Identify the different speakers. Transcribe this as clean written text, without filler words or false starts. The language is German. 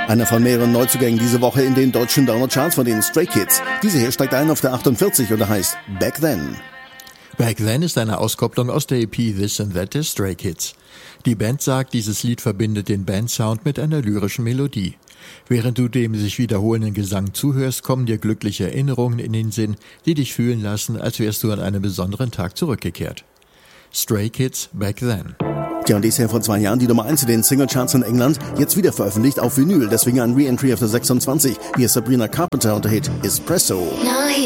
Speaker 1: Einer von mehreren Neuzugängen diese Woche in den deutschen Downer-Charts von den Stray Kids. Diese hier steigt ein auf der 48 und er heißt Back Then.
Speaker 2: Back Then ist eine Auskopplung aus der EP This and That der Stray Kids. Die Band sagt, dieses Lied verbindet den Bandsound mit einer lyrischen Melodie. Während du dem sich wiederholenden Gesang zuhörst, kommen dir glückliche Erinnerungen in den Sinn, die dich fühlen lassen, als wärst du an einem besonderen Tag zurückgekehrt. Stray Kids, Back Then.
Speaker 1: Tja, und die ist ja vor 2 Jahren die Nummer 1 in den Singlecharts in England, jetzt wieder veröffentlicht auf Vinyl, deswegen ein Re-Entry auf der 26. Hier ist Sabrina Carpenter und der Hit Espresso.